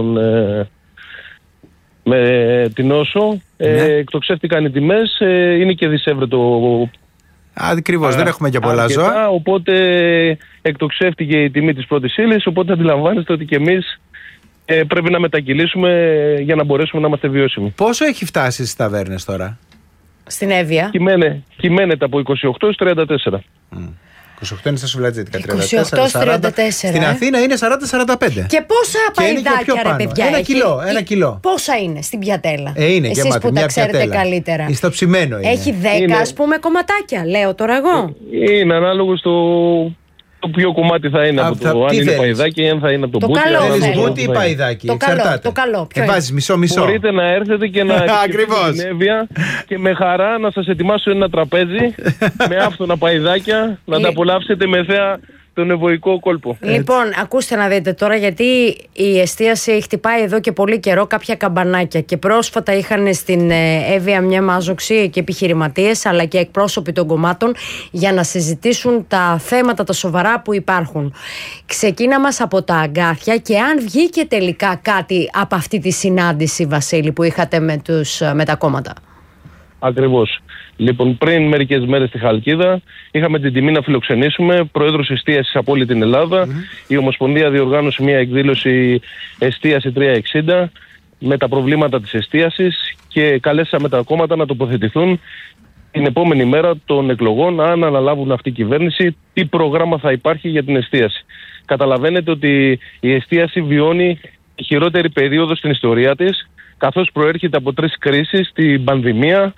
εκτοξεύτηκαν οι τιμές, είναι και δισεύρετο. Ακριβώς, δεν έχουμε και πολλά ζώα. Οπότε εκτοξεύτηκε η τιμή της πρώτης ύλης, οπότε αντιλαμβάνεστε ότι και εμείς πρέπει να μετακυλήσουμε για να μπορέσουμε να είμαστε βιώσιμοι. Πόσο έχει φτάσει στις ταβέρνες τώρα? Στην Εύβοια κυμαίνεται από 28 έως 34. 28 είναι στα σουβλατζίτικα, 34. Στην Αθήνα είναι 40-45. Και πόσα παϊδάκια, ρε παιδιά, ένα κιλό. Πόσα είναι στην πιατέλα? Είναι εσείς γεμάτη, που τα ξέρετε πιατέλα καλύτερα. Στο ψημένο είναι. Έχει 10 ας πούμε κομματάκια, λέω τώρα εγώ. Είναι ανάλογο στο ποιο κομμάτι θα είναι από το αν είναι παϊδάκι ή αν θα είναι από το μπούτι. Θέλεις μπούτι ή παϊδάκι? Το καλό. Βάζεις μισό-μισό. Μπορείτε να έρθετε και να επισκεφτείτε την Εύβοια και με χαρά να σας ετοιμάσω ένα τραπέζι με άφθονα παϊδάκια, να τα απολαύσετε με θέα στον ευωικό κόλπο. Λοιπόν, ακούστε να δείτε τώρα, γιατί η εστίαση χτυπάει εδώ και πολύ καιρό κάποια καμπανάκια και πρόσφατα είχαν στην Εύβοια μια μάζοξη και επιχειρηματίες αλλά και εκπρόσωποι των κομμάτων για να συζητήσουν τα θέματα τα σοβαρά που υπάρχουν. Ξεκίνα μας από τα αγκάθια και αν βγήκε τελικά κάτι από αυτή τη συνάντηση, Βασίλη, που είχατε με τα κόμματα. Ακριβώς. Λοιπόν, πριν μερικές μέρες στη Χαλκίδα είχαμε την τιμή να φιλοξενήσουμε πρόεδρος εστίασης από όλη την Ελλάδα. Η Ομοσπονδία διοργάνωσε μια εκδήλωση Εστίαση 360 με τα προβλήματα της εστίασης και καλέσαμε τα κόμματα να τοποθετηθούν την επόμενη μέρα των εκλογών, αν αναλάβουν αυτή η κυβέρνηση, τι πρόγραμμα θα υπάρχει για την εστίαση. Καταλαβαίνετε ότι η εστίαση βιώνει τη χειρότερη περίοδο στην ιστορία της, καθώς προέρχεται από 3 κρίσεις, την πανδημία,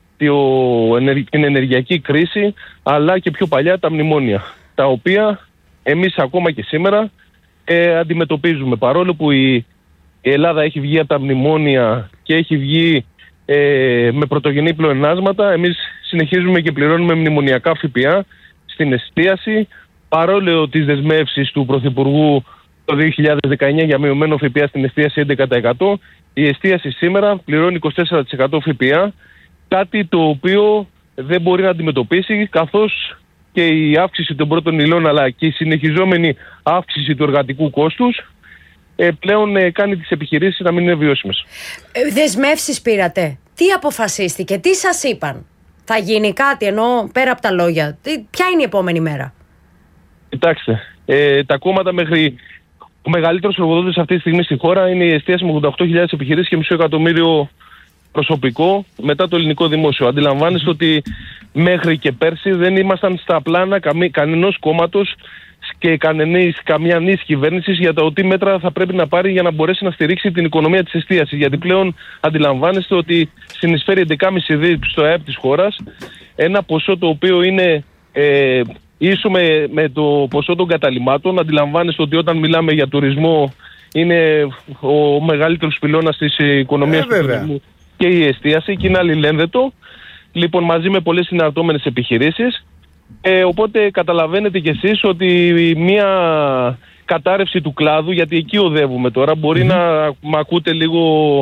την ενεργειακή κρίση, αλλά και πιο παλιά τα μνημόνια, τα οποία εμείς ακόμα και σήμερα αντιμετωπίζουμε. Παρόλο που η Ελλάδα έχει βγει από τα μνημόνια και έχει βγει με πρωτογενή πλεονάσματα, εμείς συνεχίζουμε και πληρώνουμε μνημονιακά ΦΠΑ στην εστίαση, παρόλο τις δεσμεύσεις του Πρωθυπουργού το 2019 για μειωμένο ΦΠΑ στην εστίαση 11%, η εστίαση σήμερα πληρώνει 24% ΦΠΑ, κάτι το οποίο δεν μπορεί να αντιμετωπίσει, καθώς και η αύξηση των πρώτων υλών αλλά και η συνεχιζόμενη αύξηση του εργατικού κόστους πλέον κάνει τις επιχειρήσεις να μην είναι βιώσιμες. Δεσμεύσεις πήρατε. Τι αποφασίστηκε, τι σας είπαν? Θα γίνει κάτι, ενώ πέρα από τα λόγια? Ποια είναι η επόμενη μέρα? Κοιτάξτε, τα κόμματα μέχρι... Ο μεγαλύτερος εργοδότης αυτή τη στιγμή στη χώρα είναι η εστίαση με 88.000 επιχειρήσεις και 500.000 προσωπικό μετά το ελληνικό δημόσιο. Αντιλαμβάνεστε ότι μέχρι και πέρσι δεν ήμασταν στα πλάνα κανενός κόμματος και καμιά νης κυβέρνησης για το τι μέτρα θα πρέπει να πάρει για να μπορέσει να στηρίξει την οικονομία της εστίασης. Γιατί πλέον αντιλαμβάνεστε ότι συνεισφέρει 11,5 δις στο ΑΕΠ της χώρας, ένα ποσό το οποίο είναι ίσο με το ποσό των καταλυμάτων. Αντιλαμβάνεστε ότι όταν μιλάμε για τουρισμό είναι ο μεγαλύτερος πυλώνας της οικονομίας του τουρισμού και η εστίαση, και είναι αλληλένδετο. Λοιπόν, μαζί με πολλές συναρτώμενες επιχειρήσεις. Οπότε καταλαβαίνετε κι εσείς ότι μια κατάρρευση του κλάδου, γιατί εκεί οδεύουμε τώρα, μπορεί να μ' ακούτε λίγο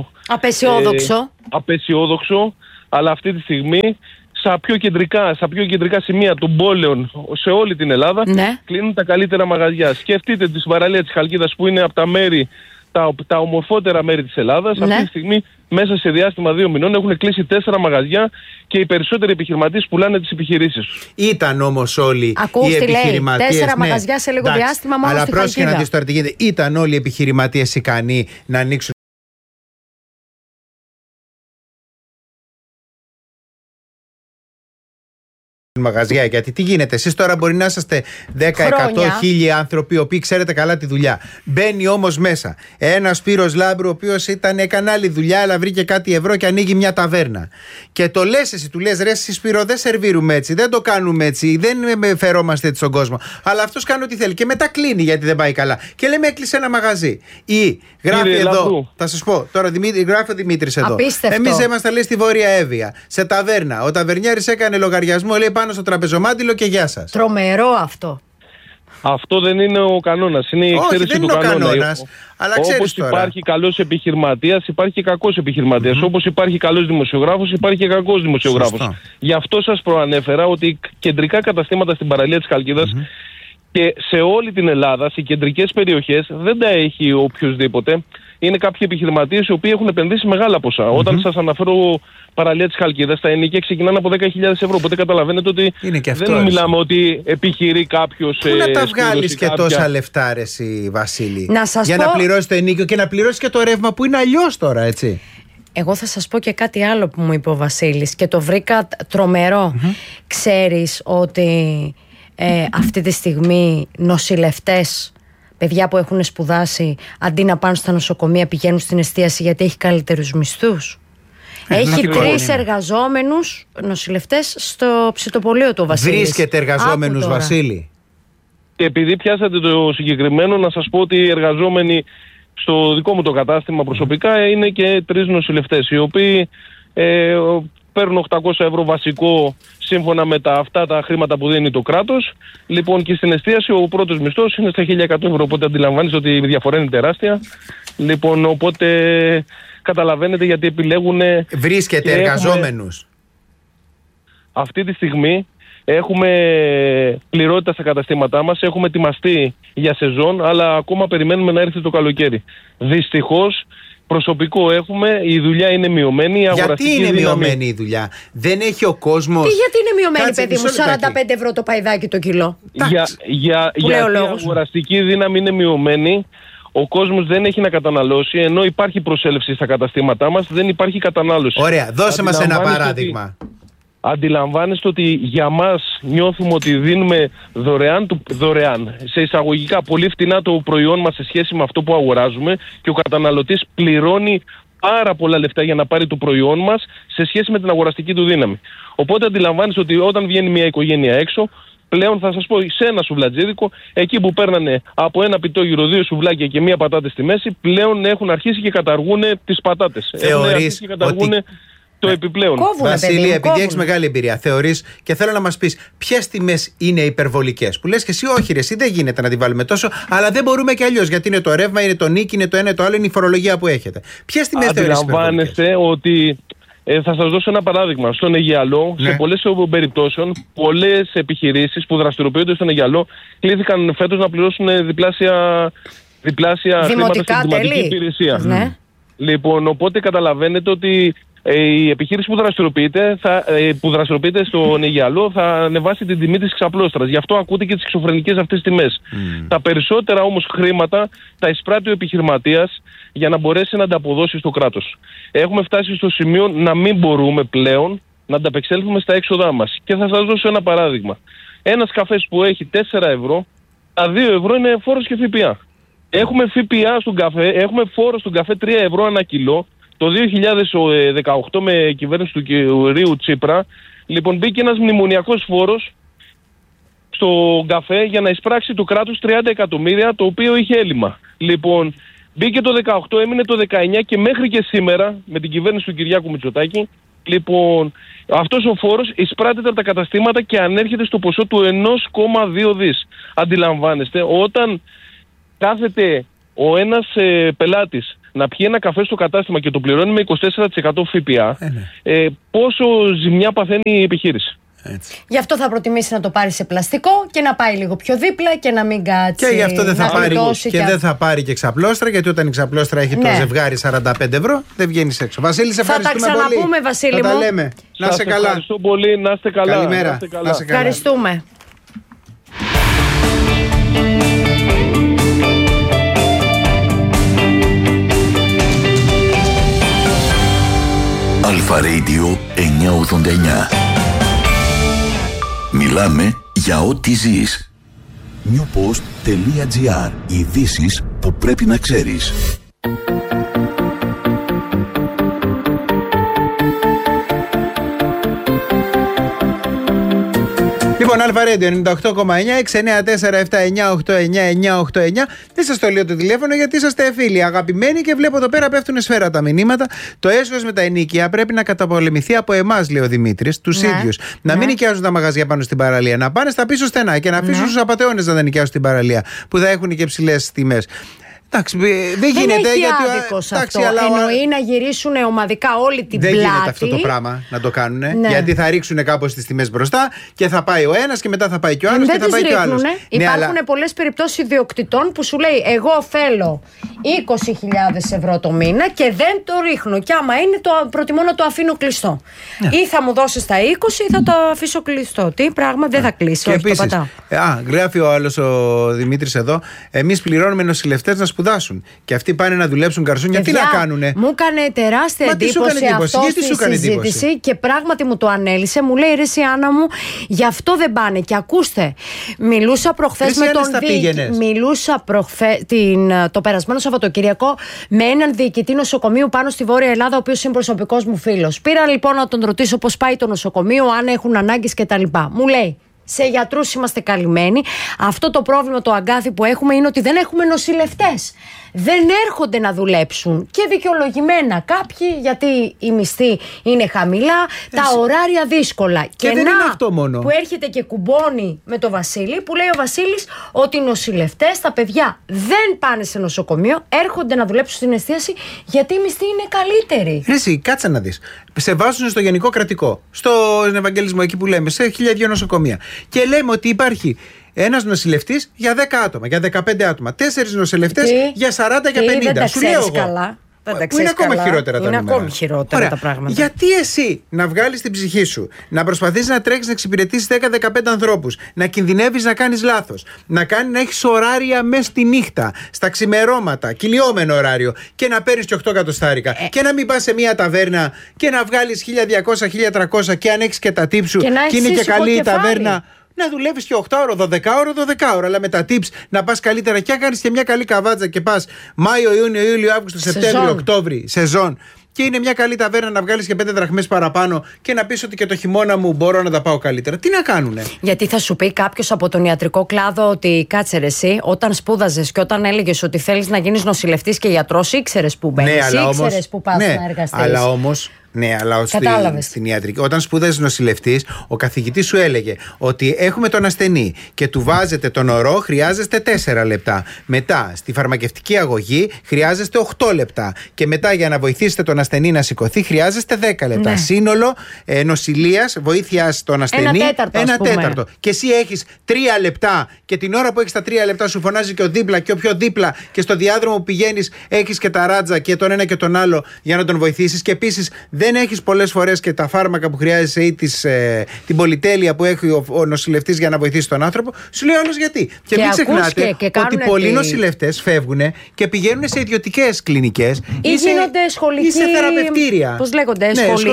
απεσιόδοξο, αλλά αυτή τη στιγμή στα πιο κεντρικά σημεία των πόλεων σε όλη την Ελλάδα κλείνουν τα καλύτερα μαγαζιά. Σκεφτείτε τη παραλία της Χαλκίδας που είναι από τα μέρη, τα ομορφότερα μέρη της Ελλάδας. Αυτή τη στιγμή μέσα σε διάστημα 2 μηνών έχουν κλείσει 4 μαγαζιά και οι περισσότεροι επιχειρηματίες πουλάνε τις επιχειρήσεις τους. Ήταν όμως όλοι οι επιχειρηματίες. 4 μαγαζιά σε λίγο διάστημα μόνο στη Χαλκίδα. Αλλά πρόσεχε να δεις τώρα τι γίνεται. Ήταν όλοι οι επιχειρηματίες ικανοί να ανοίξουν μαγαζιά? Γιατί τι γίνεται, εσείς τώρα μπορεί να είσαστε 10, 100, 1000 άνθρωποι οι οποίοι ξέρετε καλά τη δουλειά. Μπαίνει όμως μέσα ένας Σπύρος Λάμπρου, ο οποίος έκανε άλλη δουλειά, αλλά βρήκε κάτι ευρώ και ανοίγει μια ταβέρνα. Και το λες εσύ, του λες ρε εσύ Σπύρο, δεν σερβίρουμε έτσι, δεν το κάνουμε έτσι, δεν φερόμαστε έτσι στον κόσμο. Αλλά αυτός κάνει ό,τι θέλει και μετά κλείνει γιατί δεν πάει καλά. Και λέμε έκλεισε ένα μαγαζί. Ή γράφει Κύριε εδώ, Λαμπρού, θα σας πω τώρα, γράφει ο Δημήτρης εδώ. Εμείς είμαστε λέει στη Βόρεια Εύβοια, σε ταβέρνα. Ο ταβερνιάρης έκανε λογαριασμό, λέει πάνω στο τραπεζομάντιλο και γεια σας. Τρομερό αυτό. Αυτό δεν είναι ο κανόνας, είναι η εξαίρεση του κανόνα. Όπως υπάρχει καλός επιχειρηματίας, υπάρχει και κακός επιχειρηματίας. Όπως υπάρχει καλός δημοσιογράφος, υπάρχει και κακός δημοσιογράφος. Γι' αυτό σας προανέφερα ότι κεντρικά καταστήματα στην παραλία της Χαλκίδας και σε όλη την Ελλάδα, σε κεντρικές περιοχές, δεν τα έχει οποιοδήποτε. Είναι κάποιοι επιχειρηματίες οι οποίοι έχουν επενδύσει μεγάλα ποσά. Όταν σας αναφέρω παραλία της Χαλκίδας, τα ενοικία ξεκινάνε από 10.000 ευρώ. Οπότε καταλαβαίνετε ότι δεν μιλάμε ότι επιχειρεί κάποιος. Πού να τα βγάλεις και τόσα λεφτά, ρε εσύ, Βασίλη, για να πληρώσεις το ενοίκιο και να πληρώσεις και το ρεύμα που είναι αλλιώς τώρα, έτσι. Εγώ θα σας πω και κάτι άλλο που μου είπε ο Βασίλης και το βρήκα τρομερό. Ξέρεις ότι αυτή τη στιγμή νοσηλευτές, παιδιά που έχουν σπουδάσει, αντί να πάνε στα νοσοκομεία πηγαίνουν στην εστίαση γιατί έχει καλύτερους μισθούς? Έχει 3 εργαζόμενους νοσηλευτές στο ψητοπολείο του Βασίλη. Βρίσκεται εργαζόμενους, Βασίλη. Και επειδή πιάσατε το συγκεκριμένο, να σας πω ότι οι εργαζόμενοι στο δικό μου το κατάστημα προσωπικά είναι και 3 νοσηλευτές, οι οποίοι παίρνουν 800 ευρώ βασικό σύμφωνα με αυτά τα χρήματα που δίνει το κράτος. Λοιπόν, και στην εστίαση ο πρώτος μισθός είναι στα 1.100 ευρώ. Οπότε αντιλαμβάνεστε ότι η διαφορά είναι τεράστια. Λοιπόν, οπότε καταλαβαίνετε γιατί επιλέγουν. Βρίσκεται εργαζόμενους. Αυτή τη στιγμή έχουμε πληρότητα στα καταστήματά μας, έχουμε ετοιμαστεί για σεζόν, αλλά ακόμα περιμένουμε να έρθει το καλοκαίρι. Δυστυχώς, προσωπικό έχουμε, η δουλειά είναι μειωμένη. Γιατί είναι μειωμένη η δουλειά? Δεν έχει ο κόσμος. Γιατί είναι μειωμένη, παιδί μου, 45 ευρώ το παϊδάκι το κιλό? Γιατί η αγοραστική δύναμη είναι μειωμένη. Ο κόσμος δεν έχει να καταναλώσει, ενώ υπάρχει προσέλευση στα καταστήματά μας, δεν υπάρχει κατανάλωση. Ωραία, δώσε μας ένα παράδειγμα. Αντιλαμβάνεστε ότι για μας νιώθουμε ότι δίνουμε δωρεάν, σε εισαγωγικά πολύ φτηνά το προϊόν μας σε σχέση με αυτό που αγοράζουμε, και ο καταναλωτής πληρώνει πάρα πολλά λεφτά για να πάρει το προϊόν μας σε σχέση με την αγοραστική του δύναμη. Οπότε αντιλαμβάνεστε ότι όταν βγαίνει μια οικογένεια έξω, πλέον θα σας πω, σε ένα σουβλατζίδικο, εκεί που παίρνανε από ένα πιτόγυρο 2 σουβλάκια και μία πατάτα στη μέση, πλέον έχουν αρχίσει και καταργούν τις πατάτες. Έχουν αρχίσει και καταργούν το επιπλέον. Βασίλη, επειδή έχεις μεγάλη εμπειρία, θεωρείς, και θέλω να μας πεις ποιες τιμές είναι υπερβολικές? Που λες και εσύ, όχι, ρε, εσύ δεν γίνεται να τη βάλουμε τόσο, αλλά δεν μπορούμε και αλλιώς. Γιατί είναι το ρεύμα, είναι το νίκη, είναι το ένα, το άλλο, είναι η φορολογία που έχετε. Ποιες τιμές θεωρείς υπερβολικές? Αντιλαμβάνεστε ότι. Θα σας δώσω ένα παράδειγμα. Στον Αιγιαλό, σε πολλές περιπτώσεων, πολλές επιχειρήσεις που δραστηριοποιούνται στον Αιγιαλό κλήθηκαν φέτος να πληρώσουν διπλάσια χρήματα στην δημοτική υπηρεσία. Ναι. Λοιπόν, οπότε καταλαβαίνετε ότι η επιχείρηση που δραστηριοποιείται στον Αιγιαλό θα ανεβάσει την τιμή της ξαπλώστρας. Γι' αυτό ακούτε και τις εξωφρενικές αυτές τιμές. Τα περισσότερα όμως χρήματα τα εισπράττει ο επιχειρηματίας για να μπορέσει να ανταποδώσει στο κράτος. Έχουμε φτάσει στο σημείο να μην μπορούμε πλέον να ανταπεξέλθουμε στα έξοδά μας. Και θα σας δώσω ένα παράδειγμα. Ένας καφές που έχει 4 ευρώ, τα 2 ευρώ είναι φόρος και ΦΠΑ. Έχουμε ΦΠΑ στον καφέ, έχουμε φόρο στον καφέ 3 ευρώ ανά κιλό. Το 2018 με κυβέρνηση του κυρίου Τσίπρα, λοιπόν, μπήκε ένας μνημονιακός φόρος στο καφέ για να εισπράξει το κράτος 30 εκατομμύρια, το οποίο είχε έλλειμμα. Λοιπόν, μπήκε το 18, έμεινε το 19 και μέχρι και σήμερα με την κυβέρνηση του Κυριάκου Μητσοτάκη, λοιπόν, αυτός ο φόρος εισπράττεται από τα καταστήματα και ανέρχεται στο ποσό του 1,2 δις. Αντιλαμβάνεστε, όταν κάθεται ο ένας πελάτης να πιει ένα καφέ στο κατάστημα και το πληρώνει με 24% ΦΠΑ, πόσο ζημιά παθαίνει η επιχείρηση. Έτσι. Γι' αυτό θα προτιμήσει να το πάρει σε πλαστικό και να πάει λίγο πιο δίπλα και να μην κάτσει. Και γι' αυτό δεν θα πάρει και ξαπλώστρα, γιατί όταν η ξαπλώστρα έχει το ζευγάρι 45 ευρώ, δεν βγαίνει έξω. Βασίλη, σε ευχαριστούμε πολύ. Θα τα ξαναπούμε, Βασίλη μου. Θα τα λέμε. Να είστε καλά. Ευχαριστώ πολύ, να είστε καλά. Καλημέρα. Ευχαριστούμε. Αλφα Radio 989. Μιλάμε για ό,τι ζεις. Newpost.gr. Ειδήσεις που πρέπει να ξέρεις. Λοιπόν, Αλφα Radio 98,9, 694-798-989. Δεν σας το λέω το τηλέφωνο γιατί είσαστε φίλοι, αγαπημένοι, και βλέπω εδώ πέρα πέφτουν σφαίρα τα μηνύματα. Το έσοδος με τα ενοίκια πρέπει να καταπολεμηθεί από εμάς, λέει ο Δημήτρης, τους ίδιους. Να μην νοικιάζουν τα μαγαζιά πάνω στην παραλία, να πάνε στα πίσω στενά και να αφήσουν στους απατεώνες να τα νοικιάζουν στην παραλία, που θα έχουν και ψηλές τιμές. Εντάξει, δεν γίνεται. Έχει άδικος αυτό. Εννοεί να γυρίσουν ομαδικά όλη την πλάτη. Δεν γίνεται αυτό το πράγμα να το κάνουν. Ναι. Γιατί θα ρίξουν κάπως τις τιμές μπροστά και θα πάει ο ένας και μετά θα πάει και ο άλλος και θα πάει και ο άλλος. Υπάρχουν πολλές περιπτώσεις ιδιοκτητών που σου λέει: εγώ θέλω 20.000 ευρώ το μήνα και δεν το ρίχνω. Και άμα είναι, προτιμώ να το αφήνω κλειστό. Ναι. Ή θα μου δώσεις τα 20 ή θα το αφήσω κλειστό. Τι πράγμα, δεν θα κλείσει. Όχι, επίσης, το πατάω. Γράφει ο άλλος ο Δημήτρης εδώ: εμείς πληρώνουμε νοσηλευτές να σπουδάσουν. Και αυτοί πάνε να δουλέψουν γκαρσόνια. Τι να κάνουνε. Μου έκανε τεράστια εντύπωση αυτό στη συζήτηση και πράγματι μου το ανέλησε. Μου λέει: ρε εσύ Άννα μου, γι' αυτό δεν πάνε. Και ακούστε, μιλούσα προχθές με τον το περασμένο Σαββατοκυριακό με έναν διοικητή νοσοκομείου πάνω στη Βόρεια Ελλάδα, ο οποίος είναι προσωπικός μου φίλος. Πήρα λοιπόν να τον ρωτήσω πώς πάει το νοσοκομείο, αν έχουν ανάγκες κτλ. Μου λέει: σε γιατρούς είμαστε καλυμμένοι. Αυτό το πρόβλημα, το αγκάθι που έχουμε, είναι ότι δεν έχουμε νοσηλευτές. Δεν έρχονται να δουλέψουν και δικαιολογημένα κάποιοι, γιατί οι μισθοί είναι χαμηλά, τα ωράρια δύσκολα. Και δεν είναι αυτό μόνο. Που έρχεται και κουμπώνει με το Βασίλη, που λέει ο Βασίλης ότι οι νοσηλευτές, τα παιδιά δεν πάνε σε νοσοκομείο, έρχονται να δουλέψουν στην εστίαση γιατί οι μισθοί είναι καλύτεροι. Εσύ, κάτσε να δεις. Σε βάζουν στο γενικό κρατικό, στον Ευαγγελισμό, εκεί που λέμε, σε 1.002 νοσοκομεία. Και λέμε ότι υπάρχει ένας νοσηλευτής για 10 άτομα, για 15 άτομα. 4 νοσηλευτές για 40, για 50. Δεν τα Σου λέω εγώ. καλά. Που είναι ακόμα χειρότερα τα νούμερα. Είναι ακόμη χειρότερα τα πράγματα. Γιατί εσύ να βγάλεις την ψυχή σου, να προσπαθείς να τρέξεις να εξυπηρετήσεις 10-15 ανθρώπους, να κινδυνεύεις να κάνεις λάθος, να έχεις ωράρια μέσα στη νύχτα, στα ξημερώματα, κυλιόμενο ωράριο, και να παίρνεις και 8 εκατοστάρικα, και να μην πας σε μια ταβέρνα και να βγάλεις 1.200-1.300, και αν έχεις και τα τύψου και είναι και καλή η ταβέρνα, να δουλεύεις και 8ωρο, 12ωρο, αλλά με τα tips να πας καλύτερα και να κάνεις και μια καλή καβάτσα και πας Μάιο, Ιούνιο, Ιούλιο, Αύγουστο, Σεπτέμβριο, Οκτώβρη, σεζόν. Και είναι μια καλή ταβέρνα να βγάλεις και 5 δραχμές παραπάνω και να πεις ότι και το χειμώνα μου μπορώ να τα πάω καλύτερα. Τι να κάνουνε. Γιατί θα σου πει κάποιος από τον ιατρικό κλάδο ότι κάτσε ρε εσύ, όταν σπούδαζες και όταν έλεγες ότι θέλεις να γίνεις νοσηλευτής και γιατρός, ήξερες που μπαίνεις, ήξερες που πας να εργαστείς. Αλλά όμως. Ναι, αλλά στην ιατρική, όταν σπούδαζες νοσηλευτής, ο καθηγητής σου έλεγε ότι έχουμε τον ασθενή και του βάζετε τον ωρό, χρειάζεστε 4 λεπτά. Μετά, στη φαρμακευτική αγωγή, χρειάζεστε 8 λεπτά. Και μετά, για να βοηθήσετε τον ασθενή να σηκωθεί, χρειάζεστε 10 λεπτά. Ναι. Σύνολο νοσηλείας, βοήθειας στον ασθενή, ένα τέταρτο. Και εσύ έχεις 3 λεπτά, και την ώρα που έχεις τα 3 λεπτά σου φωνάζει και ο δίπλα και ο πιο δίπλα, και στο διάδρομο που πηγαίνεις έχεις και τα ράτζα και τον ένα και τον άλλο για να τον βοηθήσεις. Και επίσης, δεν έχεις πολλές φορές και τα φάρμακα που χρειάζεσαι ή την πολυτέλεια που έχει ο νοσηλευτής για να βοηθήσει τον άνθρωπο. Σου λέει όλος γιατί. Και μην ξεχνάτε ότι πολλοί νοσηλευτές φεύγουν και πηγαίνουν σε ιδιωτικές κλινικές ή γίνονται σχολικοί. Ή σε θεραπευτήρια. Πώς λέγονται,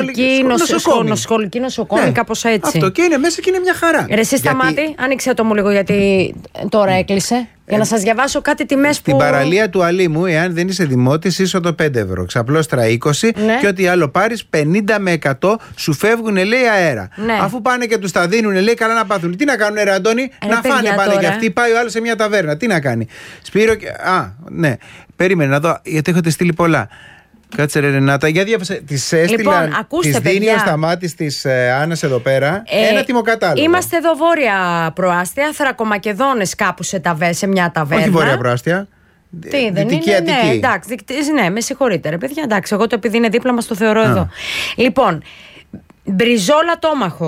σχολικοί νοσοκόμοι, κάπως έτσι. Αυτό, και είναι μέσα και είναι μια χαρά. Ρε εσύ Σταμάτη, άνοιξε το μου λίγο, γιατί τώρα έκλεισε. Για να σας διαβάσω κάτι τιμές στην παραλία του Αλήμου, εάν δεν είσαι δημότης, είσοδο 5 ευρώ. Ξαπλώστρα 20, και ό,τι άλλο πάρεις 50 με 100 σου φεύγουν, λέει, αέρα. Ναι. Αφού πάνε και τους τα δίνουν, λέει, καλά να πάθουν. Τι να κάνουν, ρε Αντώνη, να φάνε πάνε κι αυτοί. Πάει ο άλλος σε μια ταβέρνα. Τι να κάνει. Σπύρο, ναι. Περίμενε να δω, γιατί έχω στείλει πολλά. Κάτσε ρε Ρενάτα, για διάβασα. Τις έστειλα, τις δίνει ο Σταμάτης της Άννας εδώ πέρα. Ένα τιμοκατάλογο. Είμαστε εδώ βόρεια προάστια, Θρακομακεδόνες κάπου σε μια ταβέρνα. Όχι βόρεια προάστια. Τι, δεν είναι, ναι, εντάξει, ναι, με συγχωρείτε ρε παιδιά, εντάξει, εγώ το επειδή είναι δίπλα μας το θεωρώ εδώ. Λοιπόν, μπριζόλα τόμαχο,